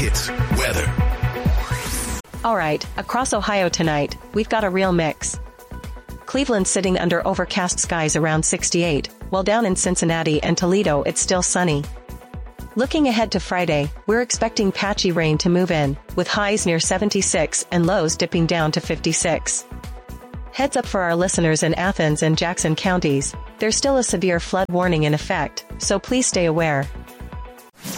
It's weather. All right, across Ohio tonight, we've got a real mix. Cleveland sitting under overcast skies around 68, while down in Cincinnati and Toledo it's still sunny. Looking ahead to Friday, we're expecting patchy rain to move in, with highs near 76 and lows dipping down to 56. Heads up for our listeners in Athens and Jackson counties, there's still a severe flood warning in effect, so please stay aware.